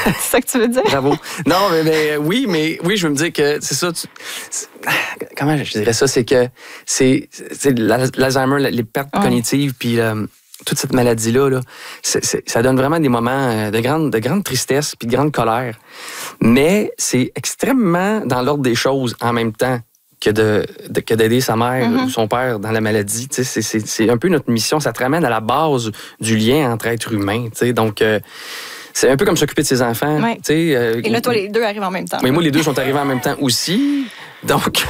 C'est ça que tu veux dire? Bravo. Non, mais oui, je veux me dire que c'est ça. Comment je dirais ça? C'est que c'est l'Alzheimer, les pertes cognitives, puis toute cette maladie-là, là, ça donne vraiment des moments de grande tristesse puis de grande colère. Mais c'est extrêmement dans l'ordre des choses en même temps que d'aider sa mère ou son père dans la maladie. C'est un peu notre mission. Ça te ramène à la base du lien entre êtres humains. Donc, c'est un peu comme s'occuper de ses enfants. Ouais. Et là, toi, les deux arrivent en même temps. Mais moi, les deux sont arrivés en même temps aussi. Donc,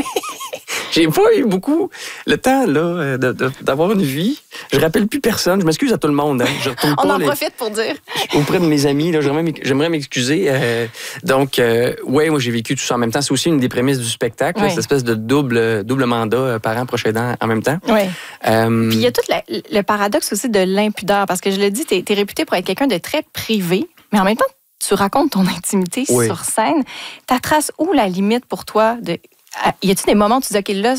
j'ai pas eu beaucoup le temps là, d'avoir une vie. Je rappelle plus personne. Je m'excuse à tout le monde. Hein. Je retourne On en profite pour dire. Auprès de mes amis, là, j'aimerais m'excuser. Donc, moi, j'ai vécu tout ça en même temps. C'est aussi une des prémices du spectacle, cette espèce de double mandat, parent, proche aidant en même temps. Oui. Puis il y a tout le paradoxe aussi de l'impudeur, parce que je le dis, tu es réputé pour être quelqu'un de très privé, mais en même temps, tu racontes ton intimité sur scène. Tu traces où la limite pour toi? Y a-t-il des moments où tu dis, OK, là,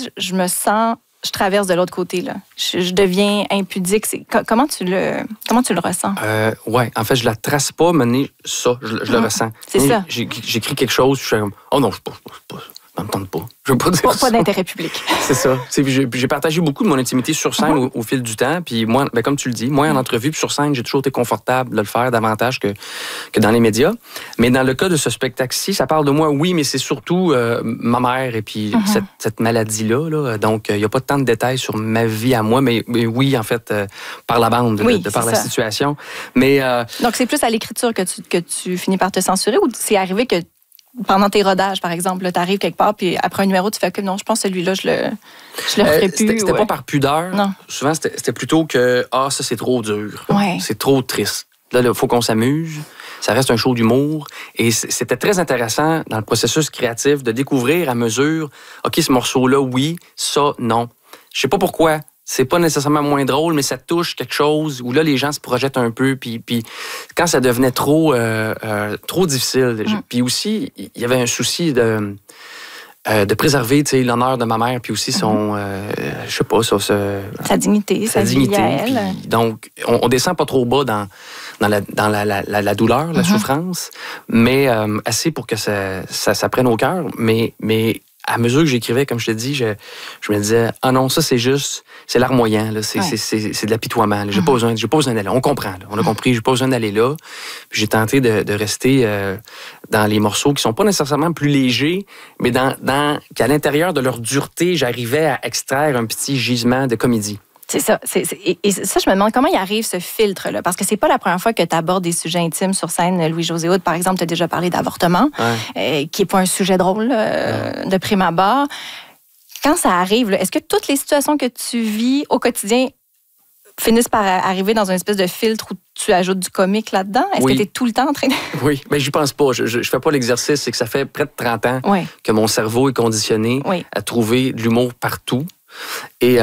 je traverse de l'autre côté, là. Je deviens impudique. Comment tu le ressens? Oui, en fait, je la trace pas, mais ça, je le ressens. C'est ça. J'écris quelque chose, je suis comme, oh non, je ne me tente pas. Je veux pas dire ça. Pas d'intérêt public. C'est ça. J'ai partagé beaucoup de mon intimité sur scène au fil du temps. Puis moi, comme tu le dis, moi, en entrevue puis sur scène, j'ai toujours été confortable de le faire davantage que dans les médias. Mais dans le cas de ce spectacle-ci, ça parle de moi, oui, mais c'est surtout ma mère et puis cette maladie-là. Là. Donc, il n'y a pas tant de détails sur ma vie à moi, mais oui, en fait, par la bande, par la situation. Mais, donc, c'est plus à l'écriture que tu finis par te censurer, ou c'est arrivé que pendant tes rodages, par exemple, tu arrives quelque part, puis après un numéro, tu fais que non, je pense que celui-là, je le referai plus. C'était pas par pudeur. Non. Souvent, c'était plutôt que, ça, c'est trop dur. Ouais. C'est trop triste. Là, il faut qu'on s'amuse. Ça reste un show d'humour. Et c'était très intéressant dans le processus créatif de découvrir à mesure, OK, ce morceau-là, oui, ça, non. Je sais pas pourquoi. C'est pas nécessairement moins drôle, mais ça touche quelque chose où là, les gens se projettent un peu. Puis quand ça devenait trop difficile, puis aussi, il y avait un souci de préserver l'honneur de ma mère, puis aussi son, je sais pas, sa dignité, sa dignité. Puis, donc, on descend pas trop bas dans la douleur, la souffrance, mais assez pour que ça prenne au cœur. Mais à mesure que j'écrivais, comme je te dis, je me disais, ah non, ça c'est larmoyant, là, c'est de l'apitoiement. J'ai pas besoin d'aller. On comprend, là, on a compris, j'ai pas besoin d'aller là. Puis j'ai tenté de rester dans les morceaux qui sont pas nécessairement plus légers, mais qu'à l'intérieur de leur dureté, j'arrivais à extraire un petit gisement de comédie. C'est ça. Et ça, je me demande comment il arrive ce filtre-là. Parce que c'est pas la première fois que tu abordes des sujets intimes sur scène. Louis-José Hood, par exemple, tu as déjà parlé d'avortement, qui n'est pas un sujet drôle de prime abord. Quand ça arrive, est-ce que toutes les situations que tu vis au quotidien finissent par arriver dans une espèce de filtre où tu ajoutes du comique là-dedans? Est-ce que tu es tout le temps en train de... Oui, mais j'y pense pas. Je fais pas l'exercice. C'est que ça fait près de 30 ans que mon cerveau est conditionné à trouver de l'humour partout. Et...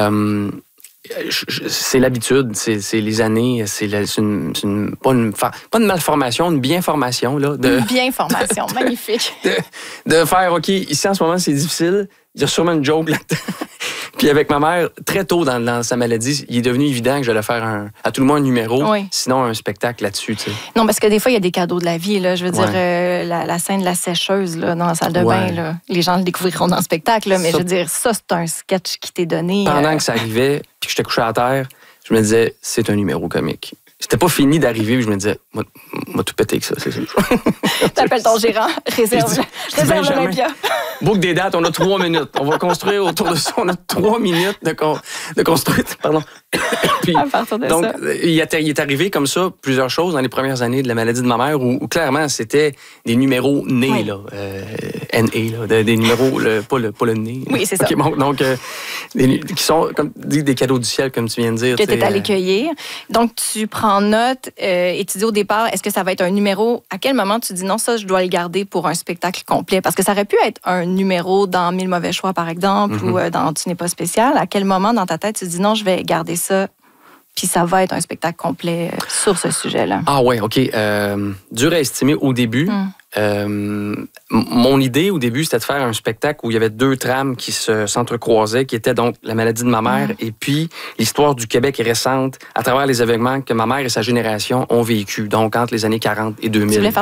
c'est l'habitude, c'est les années, pas une malformation, une bien-formation. Là, une bien-formation, magnifique. De faire, OK, ici en ce moment, c'est difficile, il y a sûrement une joke là-dedans. Puis avec ma mère, très tôt dans sa maladie, il est devenu évident que j'allais faire à tout le moins un numéro, sinon un spectacle là-dessus. Tu sais. Non, parce que des fois, il y a des cadeaux de la vie. Là. Je veux dire, la scène de la sécheuse là, dans la salle de bain, là, les gens le découvriront dans le spectacle, là, mais je veux dire, ça, c'est un sketch qui t'est donné. Pendant que ça arrivait, puis que j'étais couché à terre, je me disais, c'est un numéro comique. C'était pas fini d'arriver, puis je me disais, moi tout pété que ça, c'est sûr. T'appelles ton gérant, réserve l'Olympia. Book des dates, on a 3 minutes. On va construire autour de ça, on a 3 minutes de construire. Pardon. Puis, à partir de donc, ça. Il est arrivé comme ça plusieurs choses dans les premières années de la maladie de ma mère où clairement, c'était des numéros nés, là, NA, là, des numéros, pas le nez. Oui, c'est ça. Okay, bon, donc, qui sont comme des cadeaux du ciel, comme tu viens de dire. Que tu es allé cueillir. Donc, tu prends note et tu dis au départ, est-ce que ça va être un numéro? À quel moment tu dis non, ça, je dois le garder pour un spectacle complet? Parce que ça aurait pu être un numéro dans 1000 mauvais choix, par exemple, ou dans Tu n'es pas spécial. À quel moment dans ta tête tu dis non, je vais garder ça, puis ça va être un spectacle complet sur ce sujet-là? Ah ouais, OK. Dur à estimer au début. Mon idée au début, c'était de faire un spectacle où il y avait 2 trames qui s'entrecroisaient, qui étaient donc la maladie de ma mère et puis l'histoire du Québec récente à travers les événements que ma mère et sa génération ont vécu, donc entre les années 40 et 2000.